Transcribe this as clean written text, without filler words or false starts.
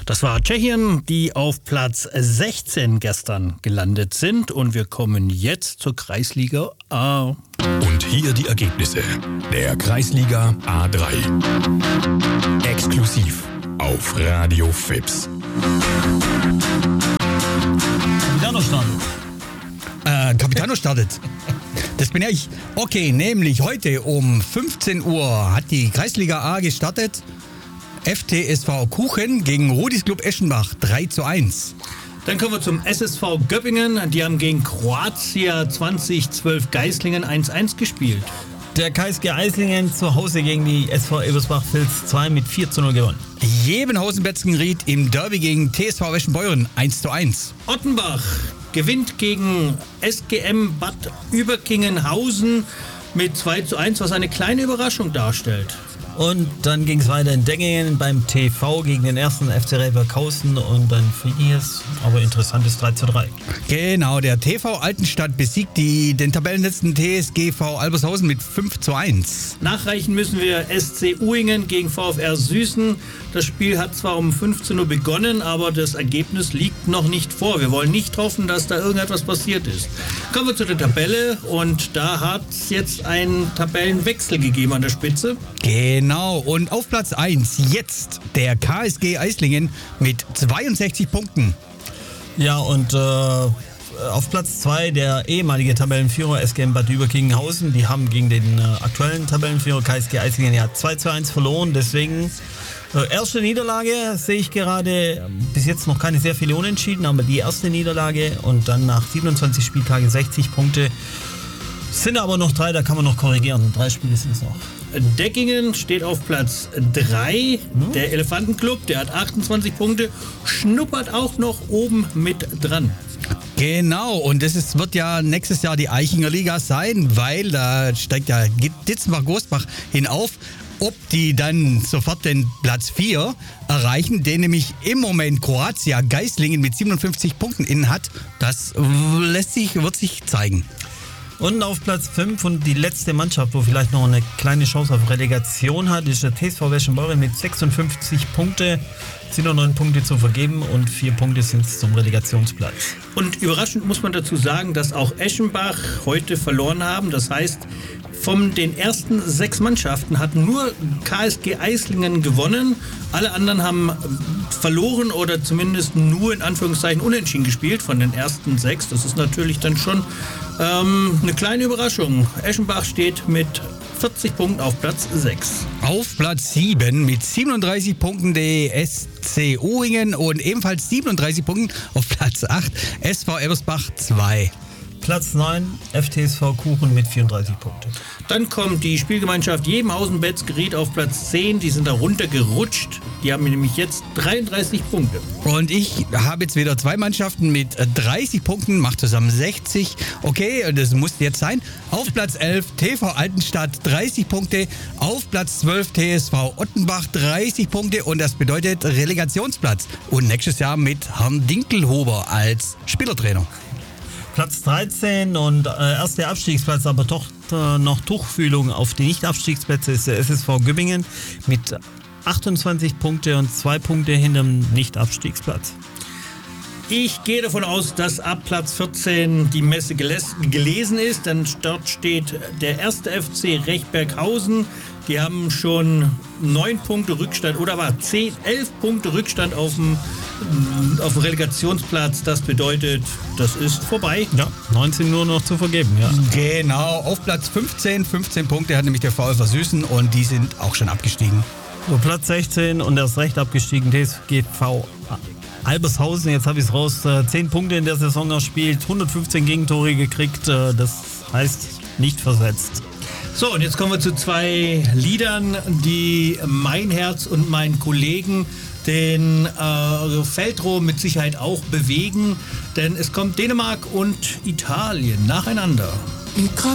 Das war Tschechien, die auf Platz 16 gestern gelandet sind. Und wir kommen jetzt zur Kreisliga A. Und hier die Ergebnisse der Kreisliga A3. Exklusiv auf Radio Fips. Capitano startet. Capitano startet. Das bin ich. Okay, nämlich heute um 15 Uhr hat die Kreisliga A gestartet. FTSV Kuchen gegen Rudis Club Eschenbach 3:1. Dann kommen wir zum SSV Göppingen. Die haben gegen Kroatia 2012 Geislingen 1:1 gespielt. Der KSG Eislingen zu Hause gegen die SV Ebersbach-Vils 2 mit 4:0 gewonnen. Jebenhausen-Betzgenried im Derby gegen TSV Weschenbeuren 1:1. Ottenbach gewinnt gegen SGM Bad Überkingenhausen mit 2:1, was eine kleine Überraschung darstellt. Und dann ging es weiter in Deggingen beim TV gegen den ersten FC Rehberghausen und ein friedliches, aber interessantes 3:3. Genau, der TV Altenstadt besiegt den Tabellenletzten TSGV Albershausen mit 5:1. Nachreichen müssen wir SC Uhingen gegen VfR Süßen. Das Spiel hat zwar um 15 Uhr begonnen, aber das Ergebnis liegt noch nicht vor. Wir wollen nicht hoffen, dass da irgendetwas passiert ist. Kommen wir zu der Tabelle und da hat es jetzt einen Tabellenwechsel gegeben an der Spitze. Genau, und auf Platz 1 jetzt der KSG Eislingen mit 62 Punkten. Ja, und auf Platz 2 der ehemalige Tabellenführer SGM Bad Überkingenhausen. Die haben gegen den aktuellen Tabellenführer KSG Eislingen ja 2:1 verloren. Deswegen erste Niederlage sehe ich gerade, bis jetzt noch keine sehr viele Unentschieden, aber die erste Niederlage und dann nach 27 Spieltagen 60 Punkte. Sind aber noch 3, da kann man noch korrigieren. 3 Spiele sind es noch. Deggingen steht auf Platz 3. Der Elefantenclub, der hat 28 Punkte, schnuppert auch noch oben mit dran. Genau, und wird ja nächstes Jahr die Eichinger Liga sein, weil da steigt ja Ditzenbach-Gosbach hinauf. Ob die dann sofort den Platz 4 erreichen, den nämlich im Moment Kroatia Geislingen mit 57 Punkten inne hat, das wird sich zeigen. Und auf Platz 5 und die letzte Mannschaft, wo vielleicht noch eine kleine Chance auf Relegation hat, ist der TSV Weschenbeuren mit 56 Punkte. Es sind noch 9 Punkte zu vergeben und 4 Punkte sind zum Relegationsplatz. Und überraschend muss man dazu sagen, dass auch Eschenbach heute verloren haben. Das heißt, von den ersten 6 Mannschaften hat nur KSG Eislingen gewonnen. Alle anderen haben verloren oder zumindest nur in Anführungszeichen unentschieden gespielt von den ersten 6. Das ist natürlich dann schon eine kleine Überraschung. Eschenbach steht mit 40 Punkten auf Platz 6. Auf Platz 7 mit 37 Punkten der SC Uhingen und ebenfalls 37 Punkten auf Platz 8 SV Ebersbach 2. Platz 9, FTSV Kuchen mit 34 Punkten. Dann kommt die Spielgemeinschaft Jebenhausen-Betzgeried auf Platz 10. Die sind da runtergerutscht. Die haben nämlich jetzt 33 Punkte. Und ich habe jetzt wieder 2 Mannschaften mit 30 Punkten, macht zusammen 60. Okay, das muss jetzt sein. Auf Platz 11 TV Altenstadt 30 Punkte. Auf Platz 12 TSV Ottenbach 30 Punkte. Und das bedeutet Relegationsplatz. Und nächstes Jahr mit Herrn Dinkelhuber als Spielertrainer. Platz 13 und erster Abstiegsplatz, aber doch noch Tuchfühlung auf die Nicht-Abstiegsplätze ist der SSV Göppingen mit 28 Punkte und 2 Punkte hinterm Nicht-Abstiegsplatz. Ich gehe davon aus, dass ab Platz 14 die Messe gelesen ist, denn dort steht der erste FC Rechberghausen. Die haben schon 9 Punkte Rückstand oder war 11 Punkte Rückstand auf dem Relegationsplatz. Das bedeutet, das ist vorbei. Ja, 19 nur noch zu vergeben, ja. Genau, auf Platz 15 Punkte hat nämlich der VfR Süßen und die sind auch schon abgestiegen. So, Platz 16 und erst recht abgestiegen, TSGV Albershausen, jetzt habe ich es raus, 10 Punkte in der Saison erspielt, 115 Gegentore gekriegt, das heißt nicht versetzt. So, und jetzt kommen wir zu 2 Liedern, die mein Herz und meinen Kollegen, den Feldroh, mit Sicherheit auch bewegen. Denn es kommt Dänemark und Italien nacheinander. Il croque